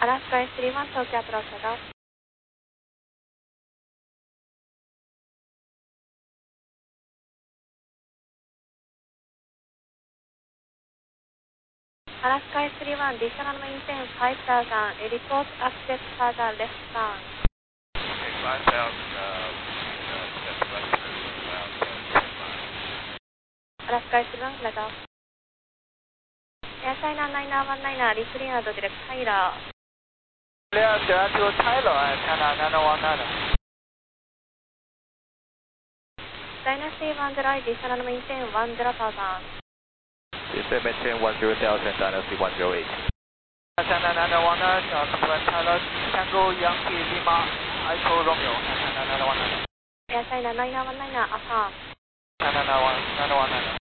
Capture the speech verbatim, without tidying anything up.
Alaska S three one, Tokyo approach about. Alaska S three one, additional maintain five thousand, report access further left turn. Okay, five thousand, uh, just west of Alaska S three one, flat out. Air China nine one nine, recleared direct Tyler. Clear direct to Tyler, Air China nine one nine. Dynasty one zero, additional maintain one zero thousand. Display maintain one zero thousand, Dynasty one zero eight. Air China nine one nine, uh, compliment Tyler, Tango Yankee Lima, Echo Romeo, Air China nine one nine. Air China nine one nine, affirm. China nine one nine.